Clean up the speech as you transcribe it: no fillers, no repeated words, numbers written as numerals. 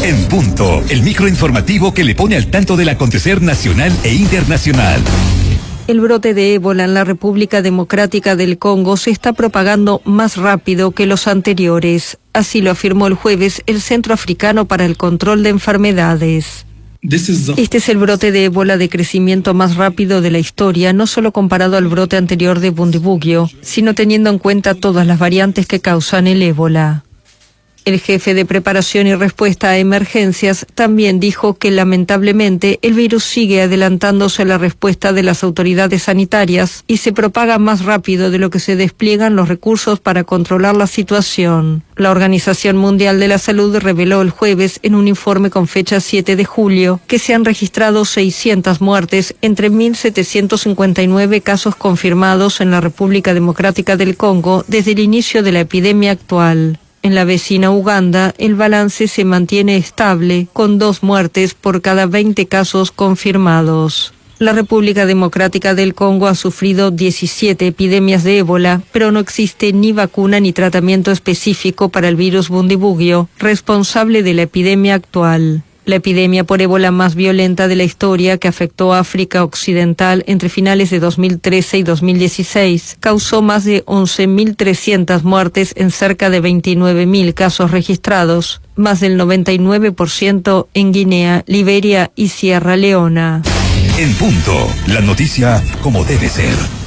En punto, el microinformativo que le pone al tanto del acontecer nacional e internacional. El brote de ébola en la República Democrática del Congo se está propagando más rápido que los anteriores. Así lo afirmó el jueves el Centro Africano para el Control de Enfermedades. Este es el brote de ébola de crecimiento más rápido de la historia, no solo comparado al brote anterior de Bundibugyo, sino teniendo en cuenta todas las variantes que causan el ébola. El jefe de preparación y respuesta a emergencias también dijo que lamentablemente el virus sigue adelantándose a la respuesta de las autoridades sanitarias y se propaga más rápido de lo que se despliegan los recursos para controlar la situación. La Organización Mundial de la Salud reveló el jueves en un informe con fecha 7 de julio que se han registrado 600 muertes entre 1.759 casos confirmados en la República Democrática del Congo desde el inicio de la epidemia actual. En la vecina Uganda, el balance se mantiene estable, con 2 muertes por cada 20 casos confirmados. La República Democrática del Congo ha sufrido 17 epidemias de ébola, pero no existe ni vacuna ni tratamiento específico para el virus Bundibugyo, responsable de la epidemia actual. La epidemia por ébola más violenta de la historia, que afectó a África Occidental entre finales de 2013 y 2016, causó más de 11.300 muertes en cerca de 29.000 casos registrados, más del 99% en Guinea, Liberia y Sierra Leona. En punto, la noticia como debe ser.